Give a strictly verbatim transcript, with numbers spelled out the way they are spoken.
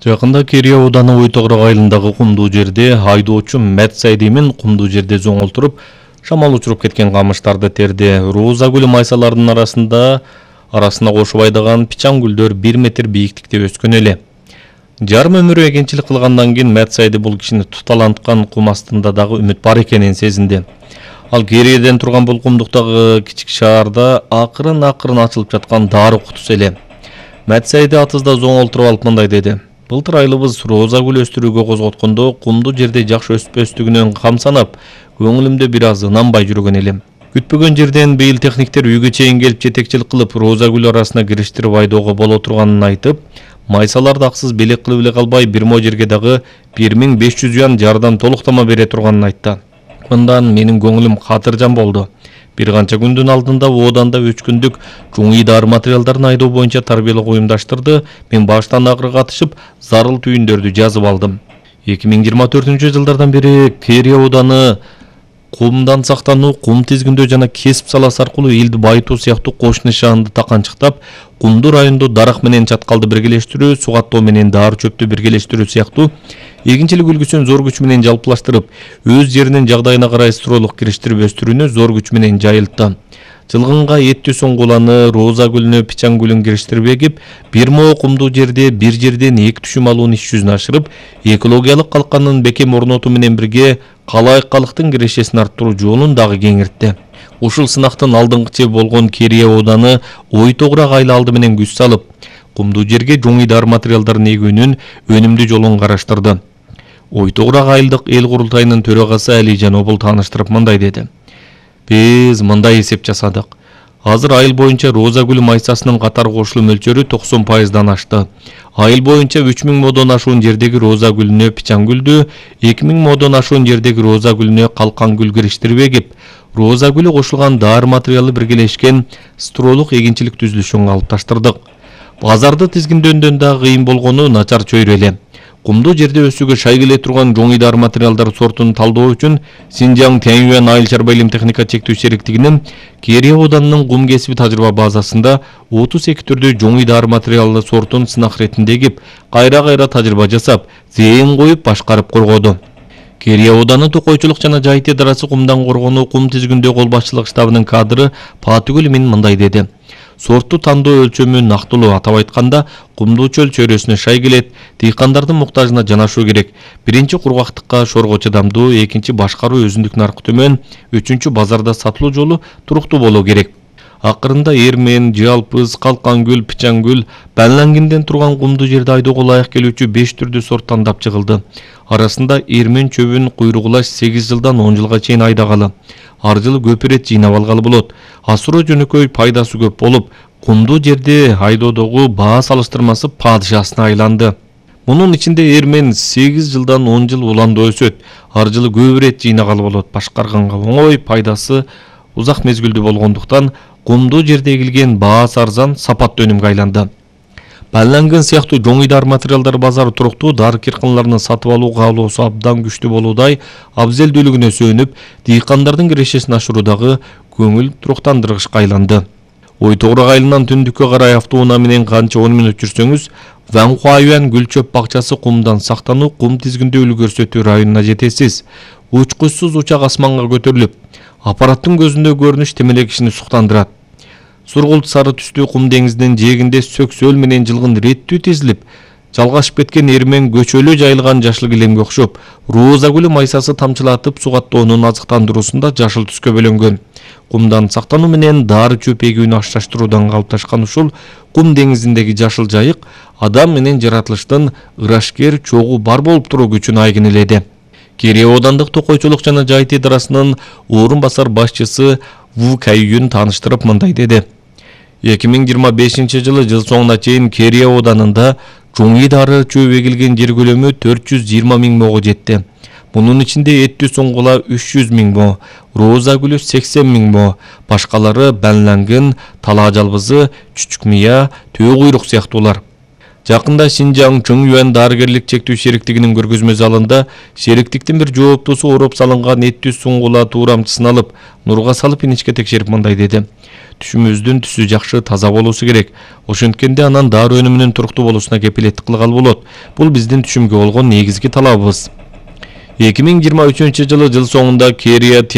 Жакында Керия Ооданы Ой Тогурак айылындагы кумдуу жерде айдоочу Мет Сайдимин кумдуу жерде зоңолтуруп, шамал учуруп кеткен камыштарды терди. Роза гүлү майсалардын арасында арасына кошуп айдаган пичан гүлдөр бир метр бийиктикте өскөн эле. Жарым өмүрү эгенчилик кылгандан кийин Мет Сайди бул кишини туталанткан кум астында дагы үмүт бар экенин сезинди. Ал Керияден турган бул кумдуктагы кичик шаарда акырын-акырын ачылып жаткан дары кутусу эле. Мет Сайди атызда зоңолтуруп алып мындай деди: Былтыр айылыбыз роза гүл өстүрүүгө козготкондо кумдуу жерде жакшы өспөстүгүнөн камсанап, көңүлүмдө бир аз ынанбай жүргөн элем. Күтпөгөн жерден быйыл техниктер үйгө чейин келип жетекчилик кылып, роза гүл арасына кириштирип айдоого боло турганын айтып, майсаларды аксыз белек кылып эле калбай, бир мо жерге дагы бир миң беш жүз юан жардам толуктама бере турганын айтты. Мындан менин көңүлүм катыржан болду. Бир канча күндүн алдында Ооданда үч күндүк жуңуй дары материалдарын айдоо боюнча тарбиялык уюмдаштырды. Мен баштан агыры катышып, зарыл түйүндөрдү жазып алдым. эки миң жыйырма төртүнчү жылдардан бери Керия Ооданы кумдан сактануу, кум тизгиндөө жана кесип саласы аркылуу элди байытуу сыяктуу кош нишаанды таканчыктап, кумдуу райондо дарак менен чаткалды биргелештирүү, суу каттоо менен дары чөптү биргелештирүү сыяктуу эгинчилик үлгүсүн зор күч менен жалпылаштырып, өз жеринин жагдайына карай стройлук кириштирип өстүрүүнү зор күч менен жайылтты. Жылгынга эттүү соңгуланы, роза гүлүнө, пичан гүлүн кириштирип эгип, бир мо кумдуу жерде бир жерден эки түшүм алуунун иш жүзүн ашырып, экологиялык калканын бекем орнотуу менен бирге калайыккалыктын кирешесин арттыруу жолун дагы кеңиртти. Ушул сынактын алдыңкычы болгон Керия Ооданы Ой Тогурак айыл алды менен күч салып, кумдуу жерге жуңуй дары материалдарын эгүүнүн өнүмдүү жолун караштырды. Ой Тогурак айылдык эл курултайынын төрагасы Алижан Обул тааныштырып мындай деди: Биз мындай эсеп жасадык. Азыр айыл боюнча роза гүлү майсасынын катар кошулуу мөлчөрү токсон пайыздан ашты. Айыл боюнча үч миң модон ашуун жердеги роза гүлүнө пичан гүлдү, эки миң модон ашуун жердеги роза гүлүнө калкан гүл кириштирип эгип, роза гүлү кошулган дары материалы биргелешкен стройлук эгинчилик түзүлүшүн калыпташтырдык. Базарды тизгиндөөндөн да кыйын болгону начар чөйрө эле. Кумдуу жерде өсүүгө шай келе турган жуңуй дары материалдар сортун талдоо үчүн Синжаң Тяньюань айыл чарба илим техника чектөө сериктигинин Керия Оодунун кум кесиби тажрыйба базасында отуз эки түрдүү жуңуй дары материалы сортун сынак иретинде эгип, кайра-кайра тажрыйба жасап, зээн коюп башкарып коргоду. Керия Ооданы Токойчулук жана Жайыт идарасы кумдан коргонуу кум тизгиндөө кол башчылык штабынын кадры Патыгүл Мин мындай деди: Сортту тандоо өлчөмү нактылуу, атап айтканда, кумдуу чөл чөйрөсүнө шай келет, дыйкандардын муктажына жанашуу керек. Биринчи кургактыкка шорго чыдамдуу, экинчи башкаруу өзүндүк наркы төмөн, үчүнчү базарда сатылуу жолу туруктуу болуу керек. Акырында эрмен, жалпыз, калкан гүл, пичан гүл, банлангинден турган кумдуу жерде айдоого ылайык келүүчү беш түрдүү сорт тандап чыгылды. Арасында эрмен чөбүн куйругулаш сегиз жылдан он жылга чейин айдагалы. Ар жылы көп ирет жыйнап алгалы болот. Асыроо жөнөкөй, пайдасы көп болуп, кумдуу жерде айдоодогу баа салыштырмасы падышасына айланды. Мунун ичинде эрмен сегиз жылдан он жыл уланды өсөт. Ар жылы көп ирет жыйнагалы болот. Башкарганга оңой, пайдасы узак мезгилдүү болгондуктан кумдуу жерде эгилген баасы арзан, сапаттуу өнүмгө айланды. Банлангын сыяктуу жуңуй дары материалдары базары туруктуу, дары киркынларынын сатып алуу каалоосу абдан күчтүү болуудай, абзелдүүлүгүнө сүйөнүп, дыйкандардын кирешесин ашыруудагы көңүл туруктандыргычка айланды. Ой Тогурак айылынан түндүккө карай автоунаа менен канча он мүнөт жүрсөңүз, Ванхуаюань гүл чөп бакчасы кумдан сактануу, кум тизгиндөө үлгү көрсөтүү районуна жетесиз. Учкучсуз учак асманга көтөрүлүп, аппараттын көзүндө көрүнүш темеле кишини суктандырат. Сургулт сары түстүү кум деңизинин жээгинде сөксөл менен жылгын реттүү тизилип, жалгашып кеткен эрмен көчөлө жайылган жашыл килемге окшоп, роза гүлү майсасы тамчылатып суу каттоонун азыктандыруусунда жашыл түскө бөлөнгөн. Кумдан сактануу менен дары чөп эгүүнү ашташтыруудан калыпташкан ушул кум деңизиндеги жашыл жайык адам менен жаратылыштын ырашкер чогуу бар болуп туруу күчүн айгинеледи. Керия Оодандык Токойчулук жана Жайыт идарасынын орун басар башчысы Ву Кайюн тааныштырып мындай деди: эки миң жыйырма бешинчи жылы жыл соңуна чейин Керия Ooданында жуңуй дары чөп эгилген жер көлөмү төрт жүз жыйырма миң мого жетти. Мунун ичинде эттүү соңгула үч жүз миң мо, роза гүлү сексен миң мо, башкалары банлангын, талаа жалбызы, чүчүк мыя, төө куйрук сыяктуулар. Жакында Шинжаң Чоңюан дарыгерлик чектүү шериктигинин көргөзмө залында шериктиктин бир жооптусу ооруп салынган этти суңгула туурамчысын алып, нурга салып иничке текшерип мындай деди. Түшүмүздүн түсү жакшы, таза болуусу керек. Ошенткенде анан дары өнүмүнүн туруктуу болуусуна кепилеттик кылгалы болот. Бул биздин түшүмгө болгон негизги талабыбыз. эки миң жыйырма үчүнчү жылы жыл соңунда Керия